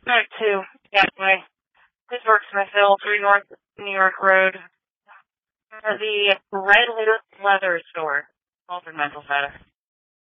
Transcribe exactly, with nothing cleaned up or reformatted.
Back to, yeah, my, this works Smithville, three North New York Road. Uh, the Red Lotus Leather Store. Altered mental status.